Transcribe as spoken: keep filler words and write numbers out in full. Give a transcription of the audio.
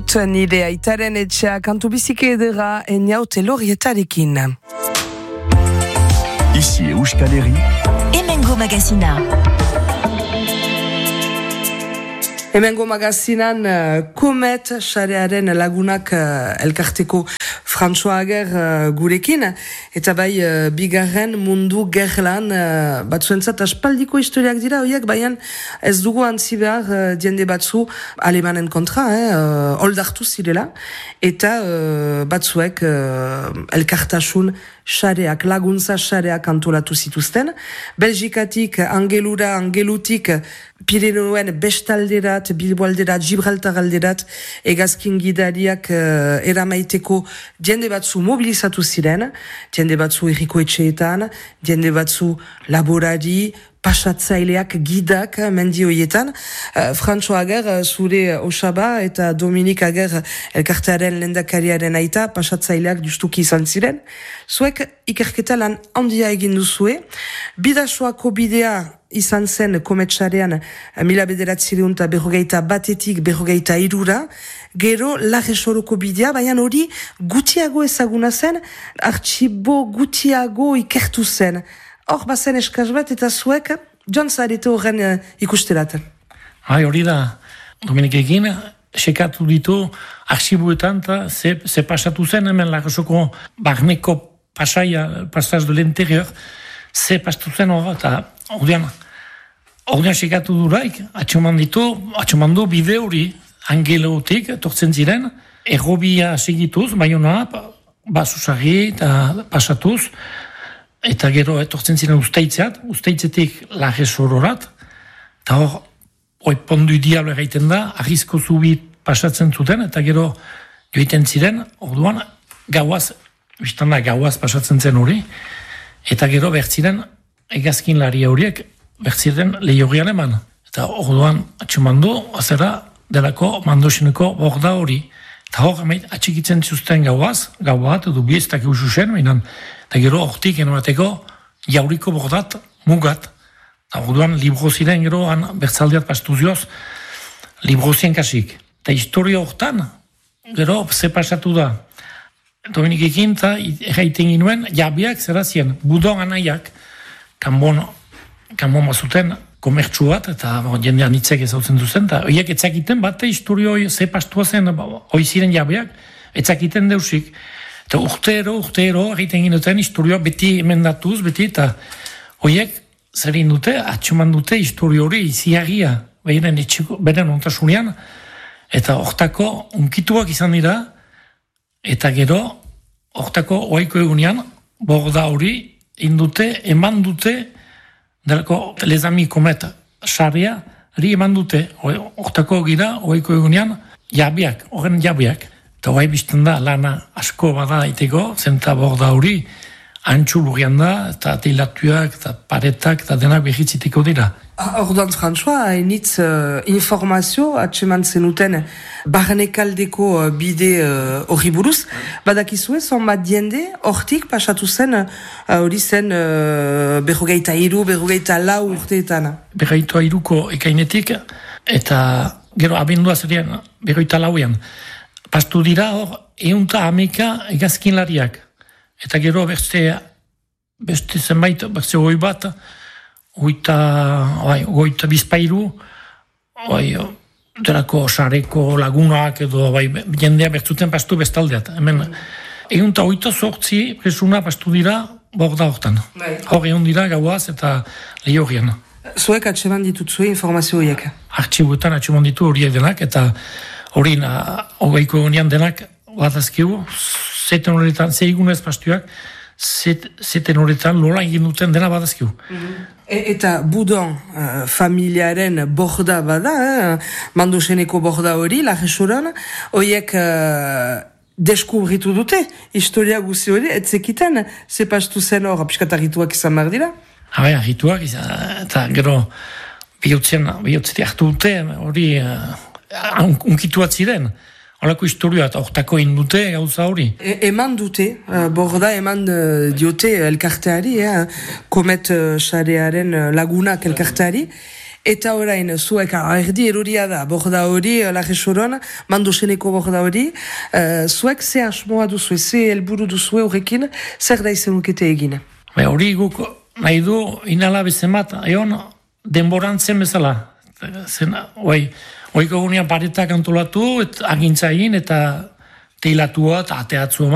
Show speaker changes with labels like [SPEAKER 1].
[SPEAKER 1] dut nire aitaren etxea kantu bizike edera eniaute lorietarekin.
[SPEAKER 2] Ici Euskal Herri.
[SPEAKER 3] Hemengo magazina.
[SPEAKER 1] Hemengo magazinan uh, Komet sarearen lagunak uh, elkarteko François Ager uh, gurekin, eta bai uh, bigarren mundu gerlan uh, batzuentzat aspaldiko historiak dira horiek, baina ez dugu antzi behar uh, diende batzu alemanen kontra, eh, uh, oldartu zirela, eta uh, batzuek uh, elkartasun sareak, laguntza sareak antolatu zituzten. Belgikatik, Angelura, Angelutik, Pirinuen bestalderat, Bilboalderat, Gibraltaralderat, egazkin gidariak uh, eramaiteko jende batzu mobilizatu ziren, jende batzu erriko etxeetan, jende batzu laborari, pasatzaileak, gidak, mendi hoietan. Uh, François Ager, zure osaba, eta Dominik Ager, elkartearen lehendakariaren aita, pasatzaileak justuki izan ziren. Zuek ikerketa lan handia egin duzue. Bidasoako bidea izan zen kometsarean mila bederatzireun eta berrogeita batetik berrogeita irura, gero Larresoroko bidea, baina hori gutiago ezaguna zen, artxibo gutiago ikertu zen. Hor bazen eskaz bat eta zuek joan zarete horren uh, ikusteraten.
[SPEAKER 4] Hai, hori da, Dominik egin, sekatu ditu arxibuetan eta ze, ze pasatu zen hemen Larresoko barneko pasaia, pasaz de l'interior, ze pasatu zen hor, eta ordean, ordean sekatu duraik, atxoman ditu, atxoman du bide hori, Angelotik, tortzen ziren, errobia segituz, baiona, basuzari eta pasatuz, eta gero etortzen ziren usteitzeat, usteitzetik Larresororat, eta hor, hoi pondu diablo egiten da, arrizko zubi pasatzen zuten, eta gero joiten ziren, orduan, gauaz, biztan da, gauaz pasatzen zen hori, eta gero bertziren, egazkin laria horiek, bertziren lehiori aleman. Eta orduan, atxumandu, azera, delako mandosineko borda hori. Eta hor, atxikitzen zuzten gauaz, gau bat, edo bieztak eususen, mainan, eta gero hortik enoateko jauriko bordat mugat. Eta orduan, libro ziren gero, han bertzaldeat pastuzioz, libro zien kasik. Eta historia hortan, gero, ze pasatu da. Dominik ekin, eta erraiten ginuen, jabiak zera zien, budon anaiak, kanbon, kanbon bazuten, komertsu bat, eta bo, jendean hitzek ezautzen duzen, eta horiek etzakiten bat, historio ze pastua zen, hoi ziren jabeak, etzakiten deusik. Eta urtero, urtero, egiten ginuten historioa beti emendatuz, beti, eta horiek zerin dute, atxuman dute historio hori iziagia, beren etxiko, beren ontasunian, eta hortako unkituak izan dira, eta gero, hortako oaiko egunean, borda hori, indute, eman dute, delako lezami kometa saria, ri eman dute, hortako gira, oaiko egunean, jabiak, horren jabiak. Eta hoai bizten da, lana asko bada iteko, zenta borda hori, antxu lurian da, eta teilatuak, eta paretak, eta denak behitziteko dira.
[SPEAKER 1] Orduan, François, hainitz uh, informazio atseman zenuten barnekaldeko uh, bide hori uh, buruz. Badakizue, zonbat diende, hortik pasatu zen, hori uh, zen uh, berrogeita iru, berrogeita lau urteetan.
[SPEAKER 4] Berrogeita iruko ekainetik, eta gero abendua zerien, berrogeita lauean. Pastu dira hor, eunta ameka egazkin lariak. Eta gero beste, beste zenbait, beste hoi bat, oita, oi, oita bizpairu, oi, derako sareko lagunak edo bai, jendea bertzuten pastu bestaldeat. Hemen, eunta oita sortzi presuna pastu dira borda hortan. Hor egon dira gauaz eta lehorrian.
[SPEAKER 1] Zuek atseman ditutzue informazio horiek?
[SPEAKER 4] Artxibuetan atseman ditu horiek denak, eta hori hogeiko egonean denak batazkigu, zeten horretan, ze igunez pastuak, zeten horretan lola egin duten dena batazkigu.
[SPEAKER 1] Mm-hmm. E, eta budon uh, familiaren borda bada, eh? Mandoseneko borda hori, Larresoran, horiek uh, deskubritu dute, historia guzi hori, etzekiten, ze pastu zen hor, apiskat argituak izan behar dira?
[SPEAKER 4] Habe, argituak, eta gero bihotzen, bihotzetik hartu dute, hori uh, unkituat ziren. Holako historia eta hortako indute gauza hori.
[SPEAKER 1] E, eman dute, uh, borda eman uh, diote elkarteari, eh? Komet uh, sarearen uh, lagunak elkarteari, Eta orain, zuek, erdi eruria da, borda hori, lage soron, mandoseneko borda hori, uh, zuek ze asmoa duzu, ze helburu duzu horrekin, zer da izan ukete egin?
[SPEAKER 4] Hori guk nahi du, inala bezemat, egon, denborantzen bezala. Zen, oi, oiko gunean paretak antolatu, et, agintzain, eta teilatua, eta ateatzu